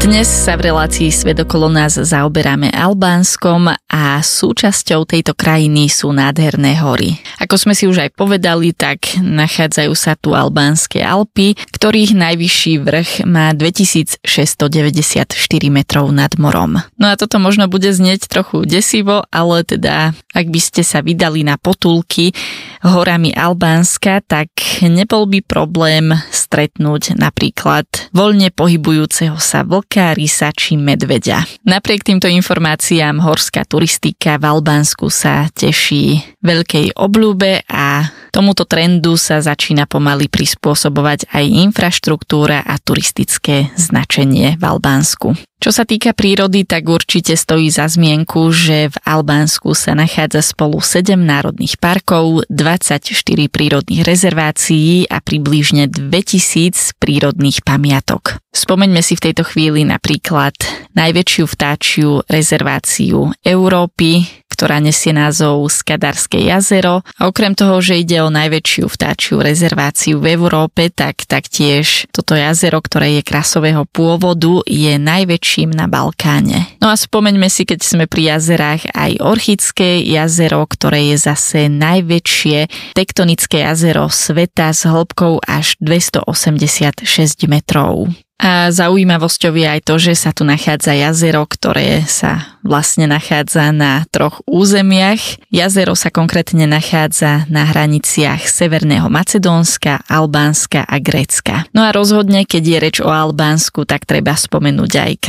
Dnes sa v relácii Svet okolo nás zaoberáme Albánskom a súčasťou tejto krajiny sú nádherné hory. Ako sme si už aj povedali, tak nachádzajú sa tu albánske Alpy, ktorých najvyšší vrch má 2694 metrov nad morom. No a toto možno bude znieť trochu desivo, ale teda ak by ste sa vydali na potulky horami Albánska, tak nebol by problém stretnúť napríklad voľne pohybujúceho sa vlka, rysa či medveďa. Napriek týmto informáciám horská turistika v Albánsku sa teší veľkej obľúbe a tomuto trendu sa začína pomaly prispôsobovať aj infraštruktúra a turistické značenie v Albánsku. Čo sa týka prírody, tak určite stojí za zmienku, že v Albánsku sa nachádza spolu 7 národných parkov, 24 prírodných rezervácií a približne 2000 prírodných pamiatok. Spomeňme si v tejto chvíli napríklad najväčšiu vtáčiu rezerváciu Európy, ktorá nesie názov Skadarské jazero. A okrem toho, že ide o najväčšiu vtáčiu rezerváciu v Európe, tak taktiež toto jazero, ktoré je krasového pôvodu, je najväčším na Balkáne. No a spomeňme si, keď sme pri jazerách, aj Orchidské jazero, ktoré je zase najväčšie tektonické jazero sveta s hĺbkou až 286 metrov. A zaujímavosťou je aj to, že sa tu nachádza jazero, ktoré sa vlastne nachádza na 3 územiach. Jazero sa konkrétne nachádza na hraniciach Severného Macedónska, Albánska a Grécka. No a rozhodne, keď je reč o Albánsku, tak treba spomenúť aj